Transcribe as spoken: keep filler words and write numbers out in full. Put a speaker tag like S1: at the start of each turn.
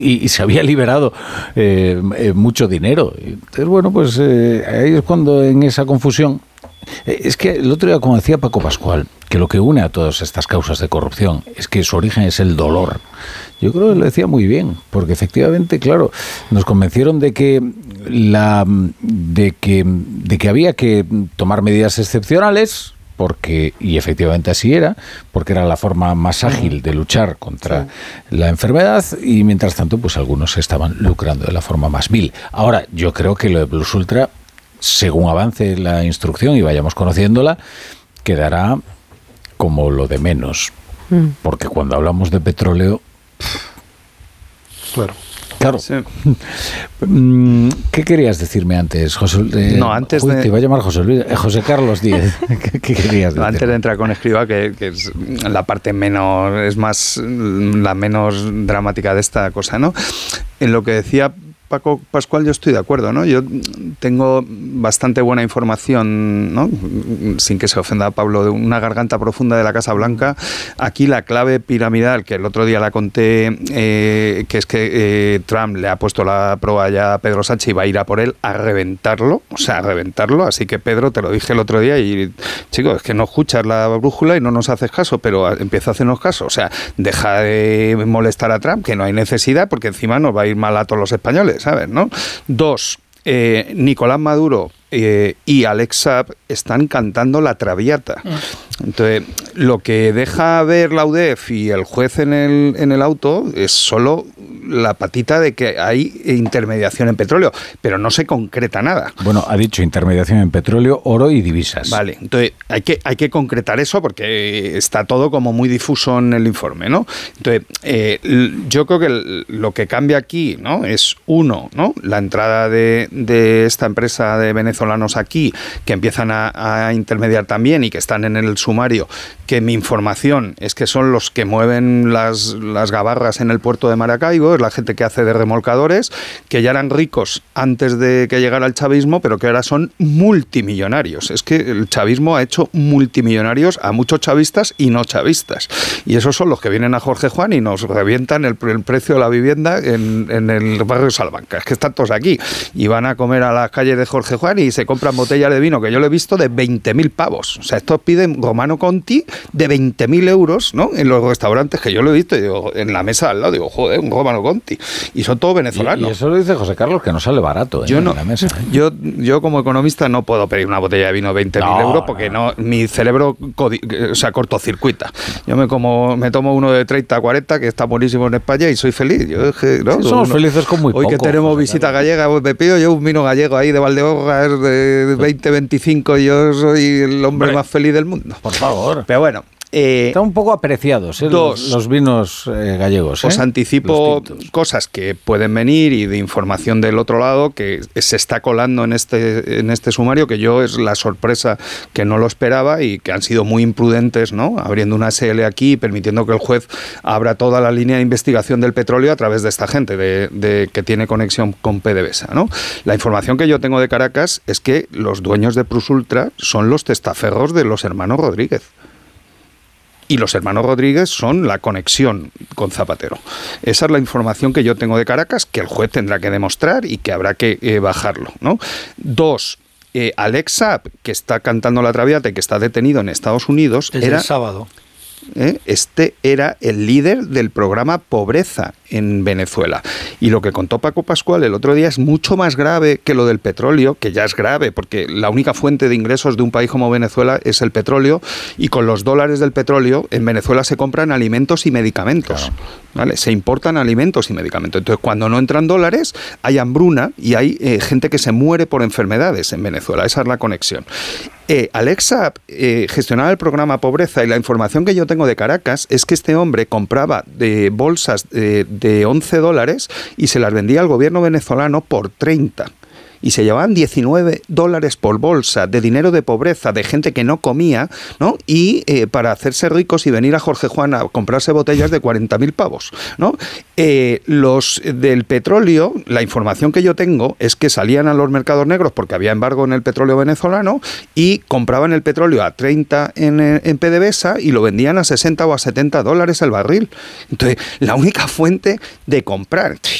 S1: Y, y se había liberado eh, eh, mucho dinero. Entonces, bueno, pues eh, ahí es cuando en esa confusión... Eh, es que el otro día, como decía Paco Pascual, que lo que une a todas estas causas de corrupción es que su origen es el dolor. Yo creo que lo decía muy bien, porque efectivamente, claro, nos convencieron de que la de que de que había que tomar medidas excepcionales, porque, y efectivamente así era, porque era la forma más ágil de luchar contra sí. la enfermedad, y mientras tanto, pues algunos se estaban lucrando de la forma más vil. Ahora, yo creo que lo de Plus Ultra, según avance la instrucción y vayamos conociéndola, quedará como lo de menos, mm. porque cuando hablamos de petróleo...
S2: Claro.
S1: Claro. Sí. ¿Qué querías decirme antes, José? Eh,
S3: no, antes
S1: uy,
S3: de...
S1: Te iba a llamar José Luis, eh, José Carlos Díez. ¿Qué, qué querías decir?
S3: Antes de entrar con Escribá, que, que es la parte menos, es más, la menos dramática de esta cosa, ¿no? En lo que decía Paco Pascual, yo estoy de acuerdo, ¿no? Yo tengo bastante buena información, ¿no? Sin que se ofenda a Pablo, de una garganta profunda de la Casa Blanca. Aquí la clave piramidal, que el otro día la conté, eh, que es que eh, Trump le ha puesto la prueba ya a Pedro Sánchez y va a ir a por él a reventarlo, o sea, a reventarlo. Así que, Pedro, te lo dije el otro día y, chicos, es que no escuchas la brújula y no nos haces caso, pero empieza a hacernos caso. O sea, deja de molestar a Trump, que no hay necesidad, porque encima nos va a ir mal a todos los españoles, ¿sabes? ¿No? Dos, eh, Nicolás Maduro eh, y Alex Saab están cantando la Traviata. Entonces, lo que deja ver la U D E F y el juez en el, en el auto es solo la patita de que hay intermediación en petróleo, pero no se concreta nada.
S1: Bueno, ha dicho intermediación en petróleo, oro y divisas.
S3: Vale, entonces hay que, hay que concretar eso porque está todo como muy difuso en el informe, ¿no? Entonces, eh, yo creo que lo que cambia aquí, ¿no? Es uno, ¿no? La entrada de, de esta empresa de venezolanos aquí, que empiezan a, a intermediar también y que están en el sumario, que mi información es que son los que mueven las, las gabarras en el puerto de Maracaibo, es la gente que hace de remolcadores, que ya eran ricos antes de que llegara el chavismo, pero que ahora son multimillonarios. Es que el chavismo ha hecho multimillonarios a muchos chavistas y no chavistas. Y esos son los que vienen a Jorge Juan y nos revientan el, el precio de la vivienda en, en el barrio Salamanca. Es que están todos aquí y van a comer a las calles de Jorge Juan y se compran botellas de vino, que yo lo he visto, de veinte mil pavos. O sea, estos piden Romano Conti de veinte mil euros, ¿no? En los restaurantes, que yo lo he visto, y digo, en la mesa al lado, digo, joder, un Romano Conti. Y son todos venezolanos.
S1: Y, y eso lo dice José Carlos, que no sale barato, ¿eh?
S3: Yo no,
S1: en la mesa, ¿eh?
S3: yo, yo como economista no puedo pedir una botella de vino de veinte mil no, euros porque no. no, mi cerebro o sea, cortocircuita. Yo me como me tomo uno de treinta a cuarenta, que está buenísimo en España, y soy feliz. Yo, ¿no?
S1: Sí, somos
S3: uno,
S1: felices con muy
S3: hoy
S1: poco.
S3: Hoy que tenemos José visita Carlos. gallega, pues me pido yo un vino gallego ahí de Valdeorras de veinte, veinticinco, y yo soy el hombre Hombre, más feliz del mundo.
S1: Por favor.
S3: Pero bueno.
S1: Eh, Están un poco apreciados ¿eh? dos, los, los vinos eh, gallegos. ¿eh?
S3: Os anticipo cosas que pueden venir y de información del otro lado que se está colando en este, en este sumario, que yo es la sorpresa que no lo esperaba y que han sido muy imprudentes, ¿no? Abriendo una S L aquí y permitiendo que el juez abra toda la línea de investigación del petróleo a través de esta gente de, de, que tiene conexión con PDVSA, ¿no? La información que yo tengo de Caracas es que los dueños de Plus Ultra son los testaferros de los hermanos Rodríguez. Y los hermanos Rodríguez son la conexión con Zapatero. Esa es la información que yo tengo de Caracas, que el juez tendrá que demostrar y que habrá que eh, bajarlo, ¿no? Dos, eh, Alex Saab, que está cantando la Traviata y que está detenido en Estados Unidos,
S2: Desde
S3: era...
S2: el sábado.
S3: ¿Eh? Este era el líder del programa Pobreza en Venezuela. Y lo que contó Paco Pascual el otro día es mucho más grave que lo del petróleo, que ya es grave, porque la única fuente de ingresos de un país como Venezuela es el petróleo, y con los dólares del petróleo en Venezuela se compran alimentos y medicamentos. Claro. ¿Vale? Se importan alimentos y medicamentos. Entonces, cuando no entran dólares, hay hambruna y hay eh, gente que se muere por enfermedades en Venezuela. Esa es la conexión. Eh, Alex Saab eh, gestionaba el programa Pobreza, y la información que yo tengo de Caracas es que este hombre compraba de bolsas de, de once dólares y se las vendía al gobierno venezolano por treinta. y se llevaban diecinueve dólares por bolsa de dinero de pobreza, de gente que no comía, ¿no? Y eh, para hacerse ricos y venir a Jorge Juan a comprarse botellas de cuarenta mil pavos, ¿no? Eh, los del petróleo, la información que yo tengo es que salían a los mercados negros porque había embargo en el petróleo venezolano y compraban el petróleo a treinta en, en PDVSA y lo vendían a sesenta o a setenta dólares el barril. Entonces, la única fuente de comprar,